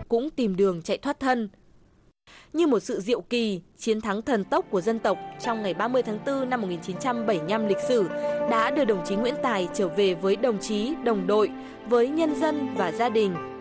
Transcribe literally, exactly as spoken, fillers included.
cũng tìm đường chạy thoát thân. Như một sự diệu kỳ, chiến thắng thần tốc của dân tộc trong ngày ba mươi tháng tư năm một nghìn chín trăm bảy mươi lăm lịch sử đã đưa đồng chí Nguyễn Tài trở về với đồng chí, đồng đội, với nhân dân và gia đình.